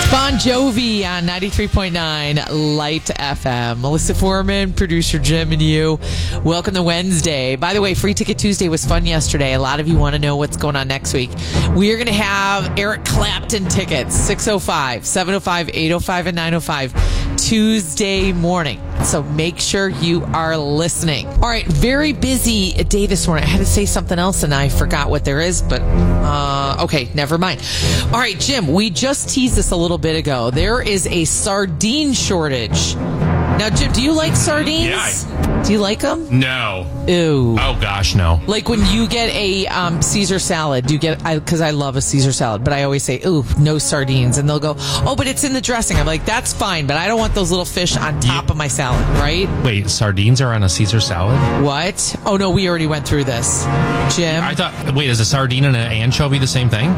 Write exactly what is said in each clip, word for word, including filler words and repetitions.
Bon Jovi on ninety-three point nine Light F M. Melissa Foreman, producer Jim, and you. Welcome to Wednesday. By the way, Free Ticket Tuesday was fun yesterday. A lot of you want to know what's going on next week. We are going to have Eric Clapton tickets, six oh five, seven oh five, eight oh five, and nine oh five, Tuesday morning. So make sure you are listening. All right, very busy day this morning. I had to say something else and I forgot what there is, but uh, okay, never mind. All right, Jim, we just teased this a little bit ago. There is a sardine shortage. Now, Jim, do you like sardines? Yeah. I, do you like them? no. Ew. Oh, gosh, no. Like when you get a um, Caesar salad, do you get, because I, I love a Caesar salad, but I always say, ooh, no sardines. And they'll go, oh, but it's in the dressing. I'm like, that's fine, but I don't want those little fish on top You- of my salad, right? Wait, sardines are on a Caesar salad? What? Oh, no, we already went through this. Jim? I thought, wait, is a sardine and an anchovy the same thing?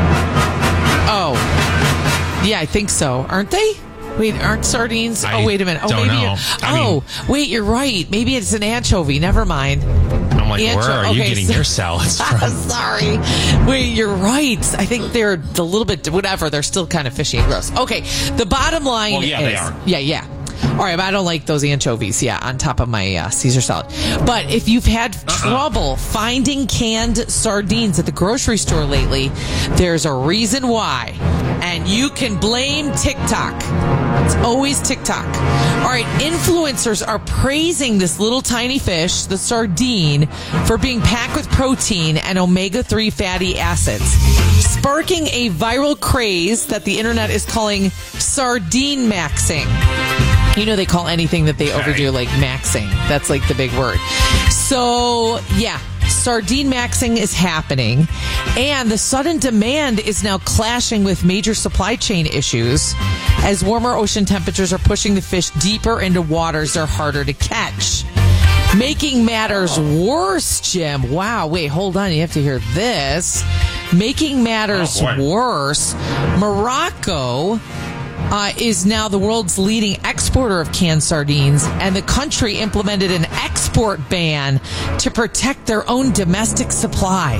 Oh. Yeah, I think so. Aren't they? Wait, aren't sardines? I oh, wait a minute. Oh, don't maybe. know. I oh, mean- wait, you're right. Maybe it's an anchovy. Never mind. I'm like, Ancho- where are you okay, getting so- your salads from? Sorry. Wait, you're right. I think they're a little bit, whatever. They're still kind of fishy and gross. Okay, the bottom line Well, yeah, is. they are. Yeah, yeah. All right, but I don't like those anchovies, yeah, on top of my uh, Caesar salad. But if you've had trouble finding canned sardines at the grocery store lately, there's a reason why. And you can blame TikTok. It's always TikTok. All right, influencers are praising this little tiny fish, the sardine, for being packed with protein and omega three fatty acids, sparking a viral craze that the internet is calling sardine maxing. You know, they call anything that they overdo like maxing. That's like the big word. So, yeah, sardine maxing is happening. And the sudden demand is now clashing with major supply chain issues as warmer ocean temperatures are pushing the fish deeper into waters they're harder to catch. Making matters worse, Jim. Wow, wait, hold on. You have to hear this. Making matters Oh, boy. worse, Morocco Uh, is now the world's leading exporter of canned sardines, and the country implemented an export ban to protect their own domestic supply.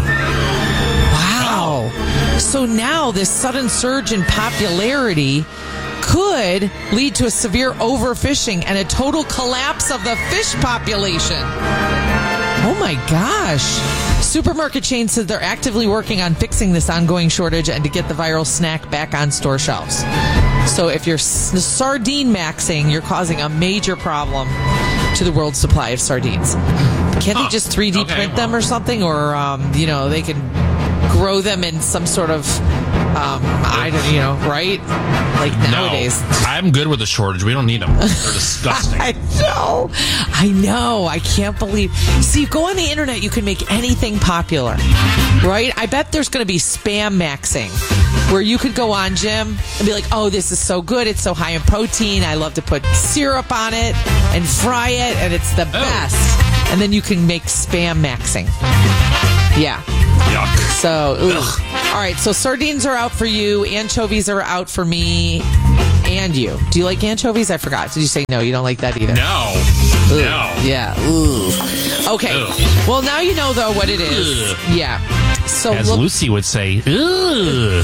Wow. So now this sudden surge in popularity could lead to a severe overfishing and a total collapse of the fish population. Oh my gosh. Supermarket chains said they're actively working on fixing this ongoing shortage and to get the viral snack back on store shelves. So if you're s- sardine maxing, you're causing a major problem to the world's supply of sardines. Can't they just three D Okay, print well. them or something? Or, um, you know, they can grow them in some sort of, um, I don't, you know, right? Like nowadays. No, I'm good with the shortage. We don't need them. They're disgusting. I know. I know. I can't believe. See, you go on the internet, you can make anything popular, right? I bet there's going to be spam maxing where you could go on, Jim, and be like, oh, this is so good. It's so high in protein. I love to put syrup on it and fry it, and it's the best. And then you can make spam maxing. Yeah. Yuck. So, ugh. All right. So sardines are out for you. Anchovies are out for me and you. Do you like anchovies? I forgot. Did you say no? You don't like that either? No. Ugh. No. Yeah. Ugh. Okay. Ugh. Well, now you know though what it is. Ugh. Yeah. So As look. Lucy would say, ugh.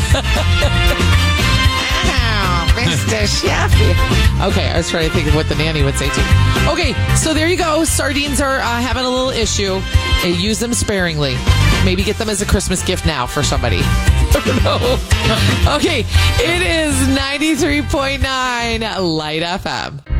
Ow, Mister Sheffy. Okay, I was trying to think of what the nanny would say too. Okay, so there you go. Sardines are uh, having a little issue. Uh, use them sparingly. Maybe get them as a Christmas gift now for somebody. I don't know. Okay, it is ninety-three point nine Light F M.